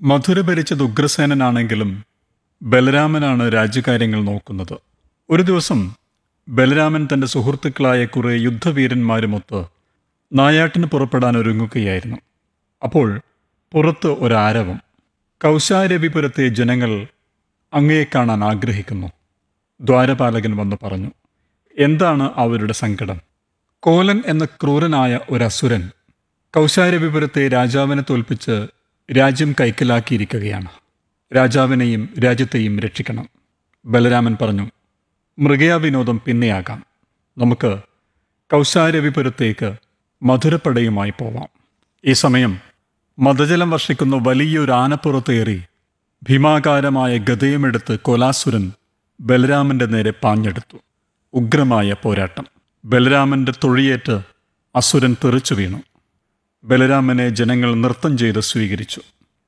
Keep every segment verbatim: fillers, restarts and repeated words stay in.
മധുര ഭരിച്ചത് ഉഗ്രസേനനാണെങ്കിലും ബലരാമനാണ് രാജ്യകാര്യങ്ങൾ നോക്കുന്നത്. ഒരു ദിവസം ബലരാമൻ തൻ്റെ സുഹൃത്തുക്കളായ കുറേ യുദ്ധവീരന്മാരുമൊത്ത് നായാട്ടിന് പുറപ്പെടാൻ ഒരുങ്ങുകയായിരുന്നു. അപ്പോൾ പുറത്ത് ഒരാരവം. കൗശാരവിപുരത്തെ ജനങ്ങൾ അങ്ങയെ കാണാൻ ആഗ്രഹിക്കുന്നു. ദ്വാരപാലകൻ വന്നു പറഞ്ഞു. എന്താണ് അവരുടെ സങ്കടം? കോലൻ എന്ന ക്രൂരനായ ഒരസുരൻ കൗശാരവിപുരത്തെ രാജാവിനെ തോൽപ്പിച്ച് രാജ്യം കൈക്കലാക്കിയിരിക്കുകയാണ്. രാജാവിനെയും രാജ്യത്തെയും രക്ഷിക്കണം. ബലരാമൻ പറഞ്ഞു. മൃഗയാവിനോദം പിന്നെയാകാം. നമുക്ക് കൗശാരവിപുരത്തേക്ക് മധുരപ്പടയുമായി പോവാം. ഈ സമയം മദജലം വർഷിക്കുന്ന വലിയൊരു ആനപ്പുറത്തേറി ഭീമാകാരമായ ഗദയുമെടുത്ത് കൊലാസുരൻ ബലരാമന്റെ നേരെ പാഞ്ഞെടുത്തു. ഉഗ്രമായ പോരാട്ടം. ബലരാമന്റെ തൊഴിയേറ്റ് അസുരൻ തെറിച്ചു വീണു. ബലരാമനെ ജനങ്ങൾ നൃത്തം ചെയ്ത് സ്വീകരിച്ചു.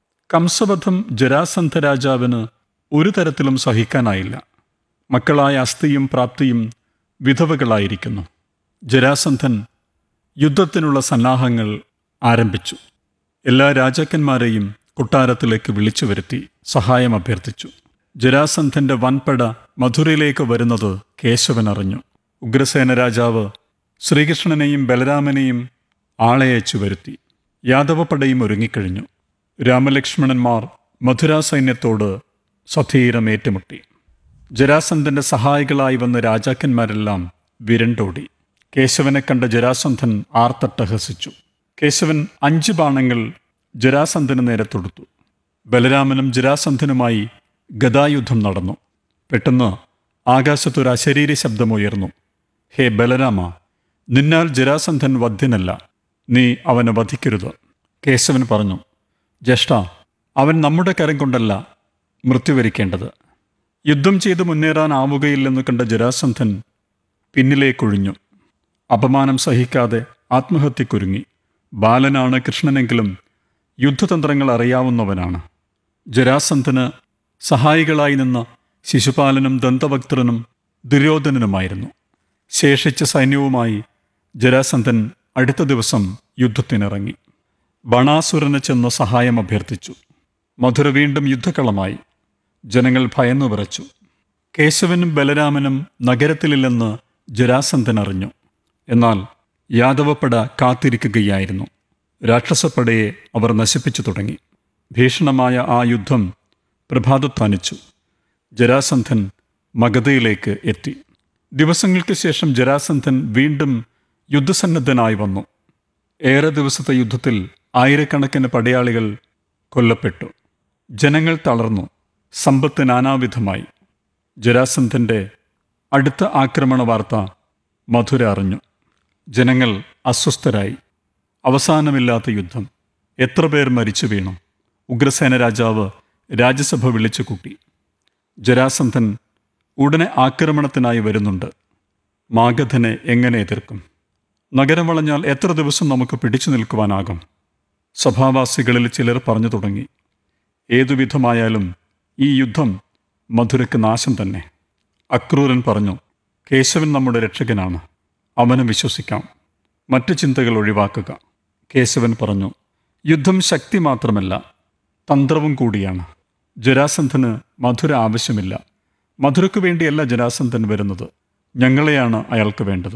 കംസവധം ജരാസന്ധ രാജാവിന് ഒരു തരത്തിലും സഹിക്കാനായില്ല. മക്കളായ അസ്ഥിയും പ്രാപ്തിയും വിധവകളായിരിക്കുന്നു. ജരാസന്ധൻ യുദ്ധത്തിനുള്ള സന്നാഹങ്ങൾ ആരംഭിച്ചു. എല്ലാ രാജാക്കന്മാരെയും കൊട്ടാരത്തിലേക്ക് വിളിച്ചു വരുത്തി സഹായം അഭ്യർത്ഥിച്ചു. ജരാസന്ധന്റെ വൻപട മധുരയിലേക്ക് വരുന്നത് കേശവൻ അറിഞ്ഞു. ഉഗ്രസേന രാജാവ് ശ്രീകൃഷ്ണനെയും ബലരാമനെയും ആളയച്ചു വരുത്തി. യാദവപടയും ഒരുങ്ങിക്കഴിഞ്ഞു. രാമലക്ഷ്മണന്മാർ മധുരാ സൈന്യത്തോട് സധീരം ഏറ്റുമുട്ടി. ജരാസന്ധന്റെ സഹായികളായി വന്ന രാജാക്കന്മാരെല്ലാം വിരണ്ടോടി. കേശവനെ കണ്ട ജരാസന്ധൻ ആർത്തട്ടഹസിച്ചു. കേശവൻ അഞ്ച് ബാണങ്ങൾ ജരാസന്ധന് നേരെ തൊടുത്തു. ബലരാമനും ജരാസന്ധനുമായി ഗദായുദ്ധം നടന്നു. പെട്ടെന്ന് ആകാശത്തൊരു അശരീരി ശബ്ദമുയർന്നു. ഹേ ബലരാമ, നിന്നാൽ ജരാസന്ധൻ വധ്യനല്ല. നീ അവനെ വധിക്കരുത്. കേശവൻ പറഞ്ഞു. ജ്യേഷ്ഠ, അവൻ നമ്മുടെ കരം കൊണ്ടല്ല മൃത്യുവരിക്കേണ്ടത്. യുദ്ധം ചെയ്ത് മുന്നേറാനാവുകയില്ലെന്ന് കണ്ട ജരാസന്ധൻ പിന്നിലേക്കൊഴിഞ്ഞു. അപമാനം സഹിക്കാതെ ആത്മഹത്യക്കൊരുങ്ങി. ബാലനാണ് കൃഷ്ണനെങ്കിലും യുദ്ധതന്ത്രങ്ങൾ അറിയാവുന്നവനാണ്. ജരാസന്ധന് സഹായികളായി നിന്ന ശിശുപാലനും ദന്തവക്ത്രനും ദുര്യോധനനുമായിരുന്നു. ശേഷിച്ച സൈന്യവുമായി ജരാസന്ധൻ അടുത്ത ദിവസം യുദ്ധത്തിനിറങ്ങി. ബണാസുരന് ചെന്ന് സഹായം അഭ്യർത്ഥിച്ചു. മധുര വീണ്ടും യുദ്ധക്കളമായി. ജനങ്ങൾ ഭയന്നു വിറച്ചു. കേശവനും ബലരാമനും നഗരത്തിലില്ലെന്ന് ജരാസന്ധൻ അറിഞ്ഞു. എന്നാൽ യാദവപ്പട കാത്തിരിക്കുകയായിരുന്നു. രാക്ഷസപ്പടയെ അവർ നശിപ്പിച്ചു തുടങ്ങി. ഭീഷണമായ ആ യുദ്ധം പ്രഭാതത്താനിച്ചു. ജരാസന്ധൻ മഗധയിലേക്ക് എത്തി. ദിവസങ്ങൾക്ക് ശേഷം ജരാസന്ധൻ വീണ്ടും യുദ്ധസന്നദ്ധനായി വന്നു. ഏറെ ദിവസത്തെ യുദ്ധത്തിൽ ആയിരക്കണക്കിന് പടയാളികൾ കൊല്ലപ്പെട്ടു. ജനങ്ങൾ തളർന്നു. സമ്പത്ത് നാനാവിധമായി. ജരാസന്ധന്റെ അടുത്ത ആക്രമണ വാർത്ത മധുര അറിഞ്ഞു. ജനങ്ങൾ അസ്വസ്ഥരായി. അവസാനമില്ലാത്ത യുദ്ധം. എത്ര പേർ മരിച്ചു വീണു. ഉഗ്രസേന രാജാവ് രാജ്യസഭ വിളിച്ചു കൂട്ടി. ജരാസന്ധൻ ഉടനെ ആക്രമണത്തിനായി വരുന്നുണ്ട്. മാഗധനെ എങ്ങനെ എതിർക്കും? നഗരം വളഞ്ഞാൽ എത്ര ദിവസം നമുക്ക് പിടിച്ചു നിൽക്കുവാനാകും? സഭാവാസികളിൽ ചിലർ പറഞ്ഞു തുടങ്ങി. ഏതുവിധമായാലും ഈ യുദ്ധം മധുരയ്ക്ക് നാശം തന്നെ. അക്രൂരൻ പറഞ്ഞു. കേശവൻ നമ്മുടെ രക്ഷകനാണ്. അവനെ വിശ്വസിക്കാം. മറ്റു ചിന്തകൾ ഒഴിവാക്കുക. കേശവൻ പറഞ്ഞു. യുദ്ധം ശക്തി മാത്രമല്ല, തന്ത്രവും കൂടിയാണ്. ജരാസന്ധന് മധുര ആവശ്യമില്ല. മധുരയ്ക്കു വേണ്ടിയല്ല ജരാസന്ധൻ വരുന്നത്. ഞങ്ങളെയാണ് അയാൾക്ക് വേണ്ടത്.